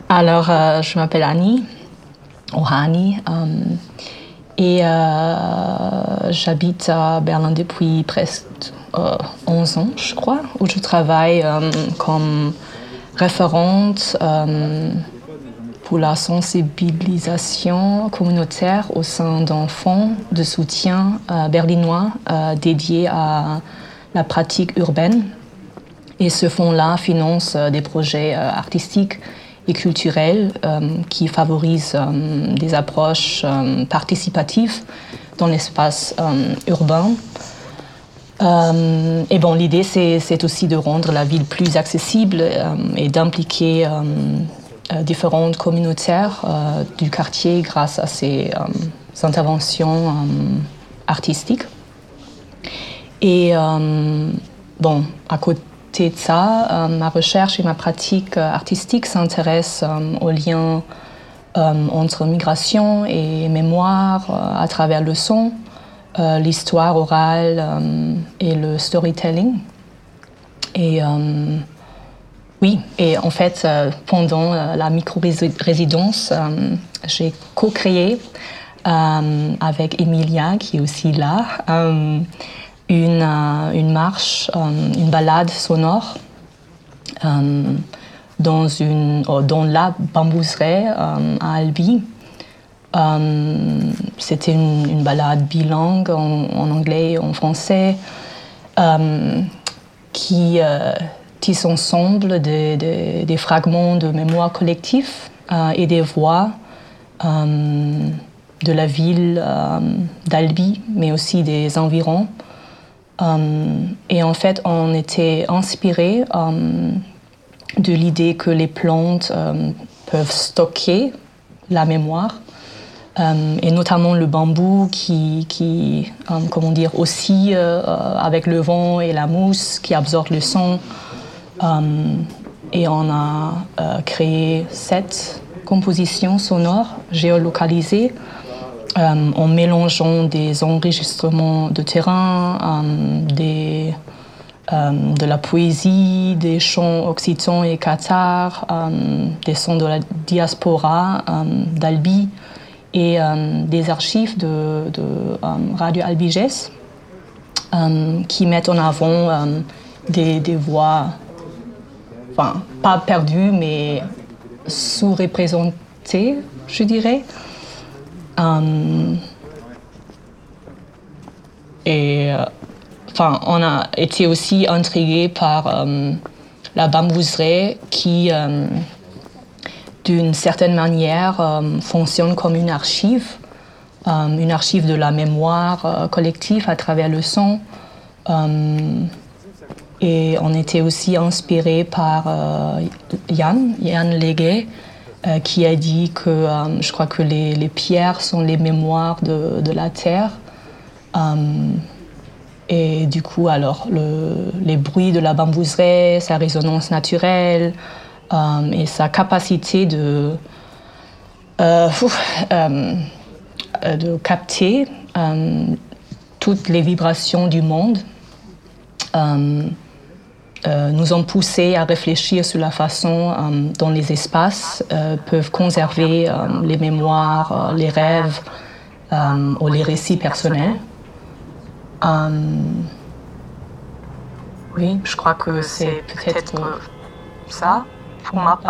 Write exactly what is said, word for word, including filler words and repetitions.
Alors, euh, je m'appelle Annie, ou Hani, euh, et euh, j'habite à Berlin depuis presque euh, onze ans, je crois, où je travaille euh, comme référente euh, pour la sensibilisation communautaire au sein d'un fonds de soutien euh, berlinois euh, dédié à la pratique urbaine. Et ce fonds-là finance euh, des projets euh, artistiques et culturels euh, qui favorisent euh, des approches euh, participatives dans l'espace euh, urbain. Euh, et bon, l'idée, c'est, c'est aussi de rendre la ville plus accessible euh, et d'impliquer euh, euh, différentes communautaires euh, du quartier grâce à ces euh, interventions euh, artistiques. Et euh, bon, à côté de ça, euh, ma recherche et ma pratique euh, artistique s'intéressent euh, aux liens euh, entre migration et mémoire euh, à travers le son, euh, l'histoire orale euh, et le storytelling. Et euh, oui, et en fait, euh, pendant euh, la micro-résidence, euh, j'ai co-créé euh, avec Emilia, qui est aussi là, euh, Une, euh, une marche, euh, une balade sonore euh, dans, une, oh, dans la bambouseraie euh, à Albi. Euh, c'était une, une balade bilingue en, en anglais et en français euh, qui euh, tisse ensemble des, des, des fragments de mémoire collective euh, et des voix euh, de la ville euh, d'Albi, mais aussi des environs. Um, et en fait, on était inspiré um, de l'idée que les plantes um, peuvent stocker la mémoire, um, et notamment le bambou qui, qui um, comment dire, oscille euh, avec le vent et la mousse, qui absorbe le son. Um, et on a euh, créé sept compositions sonores géolocalisées. Euh, en mélangeant des enregistrements de terrain, euh, des, euh, de la poésie, des chants occitans et cathares, euh, des sons de la diaspora euh, d'Albi et euh, des archives de, de euh, Radio Albiges euh, qui mettent en avant euh, des, des voix, enfin, pas perdues, mais sous-représentées, je dirais. Um, et euh, enfin, on a été aussi intrigué par um, la bambouseraie qui, um, d'une certaine manière, um, fonctionne comme une archive, um, une archive de la mémoire uh, collective à travers le son. Um, et on était aussi inspiré par uh, Yann, Yann Leguet, Euh, qui a dit que euh, je crois que les, les pierres sont les mémoires de, de la terre. Euh, et du coup, alors, le, les bruits de la bambouseraie, sa résonance naturelle euh, et sa capacité de, euh, euh, de capter euh, toutes les vibrations du monde. Euh, Euh, nous ont poussé à réfléchir sur la façon euh, dont les espaces euh, peuvent conserver euh, les mémoires, euh, les rêves euh, ou les récits personnels. Euh, oui, je crois que c'est peut-être ça pour ma part.